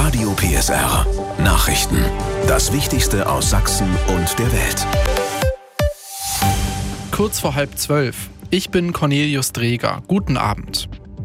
Radio PSR. Nachrichten. Das Wichtigste aus Sachsen und der Welt. Kurz vor 11:30. Ich bin Cornelius Dreger. Guten Abend.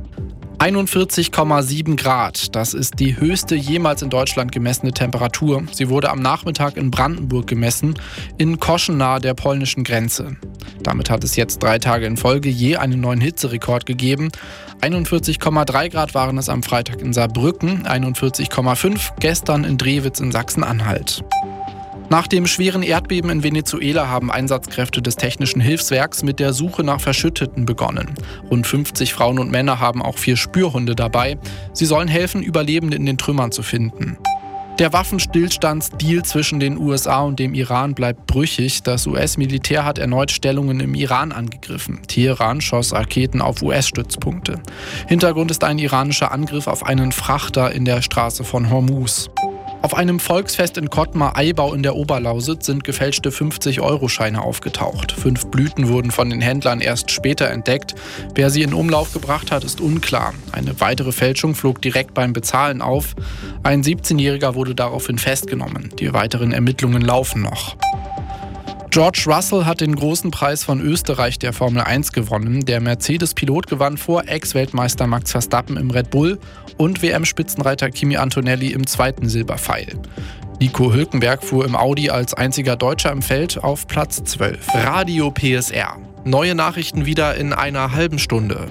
41,7 Grad. Das ist die höchste jemals in Deutschland gemessene Temperatur. Sie wurde am Nachmittag in Brandenburg gemessen, in Koschen nahe der polnischen Grenze. Damit hat es jetzt 3 Tage in Folge je einen neuen Hitzerekord gegeben. 41,3 Grad waren es am Freitag in Saarbrücken, 41,5 gestern in Drewitz in Sachsen-Anhalt. Nach dem schweren Erdbeben in Venezuela haben Einsatzkräfte des Technischen Hilfswerks mit der Suche nach Verschütteten begonnen. Rund 50 Frauen und Männer haben auch 4 Spürhunde dabei. Sie sollen helfen, Überlebende in den Trümmern zu finden. Der Waffenstillstandsdeal zwischen den USA und dem Iran bleibt brüchig. Das US-Militär hat erneut Stellungen im Iran angegriffen. Teheran schoss Raketen auf US-Stützpunkte. Hintergrund ist ein iranischer Angriff auf einen Frachter in der Straße von Hormuz. Auf einem Volksfest in Kottmar-Aibau in der Oberlausitz sind gefälschte 50-Euro-Scheine aufgetaucht. 5 Blüten wurden von den Händlern erst später entdeckt. Wer sie in Umlauf gebracht hat, ist unklar. Eine weitere Fälschung flog direkt beim Bezahlen auf. Ein 17-Jähriger wurde daraufhin festgenommen. Die weiteren Ermittlungen laufen noch. George Russell hat den großen Preis von Österreich der Formel 1 gewonnen. Der Mercedes-Pilot gewann vor Ex-Weltmeister Max Verstappen im Red Bull und WM-Spitzenreiter Kimi Antonelli im 2. Silberpfeil. Nico Hülkenberg fuhr im Audi als einziger Deutscher im Feld auf Platz 12. Radio PSR. Neue Nachrichten wieder in einer halben Stunde.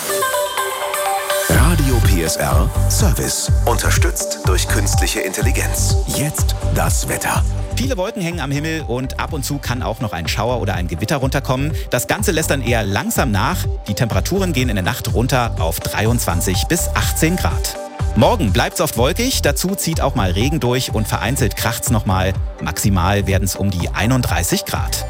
Radio PSR Service. Unterstützt durch künstliche Intelligenz. Jetzt das Wetter. Viele Wolken hängen am Himmel und ab und zu kann auch noch ein Schauer oder ein Gewitter runterkommen. Das Ganze lässt dann eher langsam nach. Die Temperaturen gehen in der Nacht runter auf 23 bis 18 Grad. Morgen bleibt es oft wolkig, dazu zieht auch mal Regen durch und vereinzelt kracht's nochmal. Maximal werden es um die 31 Grad.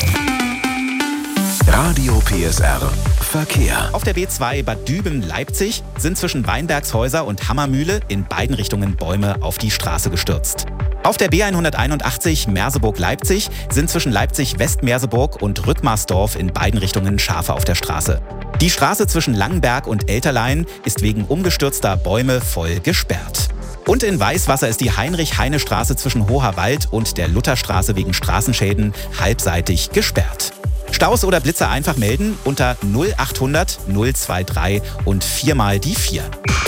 Radio PSR Verkehr. Auf der B2 Bad Düben-Leipzig sind zwischen Weinbergshäuser und Hammermühle in beiden Richtungen Bäume auf die Straße gestürzt. Auf der B181 Merseburg-Leipzig sind zwischen Leipzig-West-Merseburg und Rückmarsdorf in beiden Richtungen Schafe auf der Straße. Die Straße zwischen Langenberg und Elterlein ist wegen umgestürzter Bäume voll gesperrt. Und in Weißwasser ist die Heinrich-Heine-Straße zwischen Hoherwald und der Lutherstraße wegen Straßenschäden halbseitig gesperrt. Staus oder Blitzer einfach melden unter 0800 023 und 4 mal die 4.